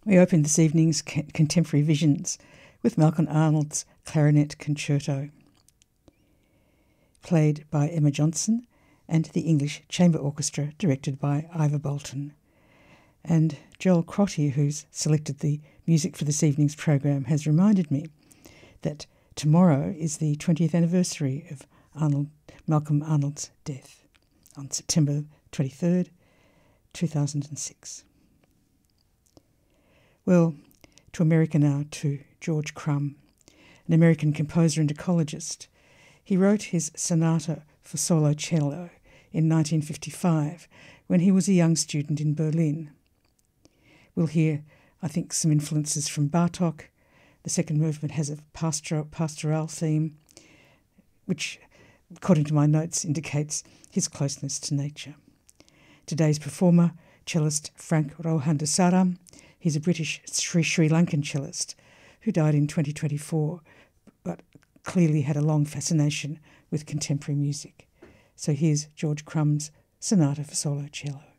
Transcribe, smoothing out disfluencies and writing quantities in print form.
We opened this evening's Contemporary Visions with Malcolm Arnold's Clarinet Concerto, played by Emma Johnson and the English Chamber Orchestra, directed by Ivor Bolton. And Joel Crotty, who's selected the music for this evening's program, has reminded me that tomorrow is the 20th anniversary of Malcolm Arnold's death on September 23rd, 2006. Well, to America now, to George Crumb, an American composer and ecologist. He wrote his sonata for solo cello in 1955 when he was a young student in Berlin. We'll hear, I think, some influences from Bartók. The second movement has a pastoral theme, which, according to my notes, indicates his closeness to nature. Today's performer, cellist Frank Rohandasaram. He's a British Sri Lankan cellist who died in 2024, but clearly had a long fascination with contemporary music. So here's George Crumb's Sonata for Solo Cello.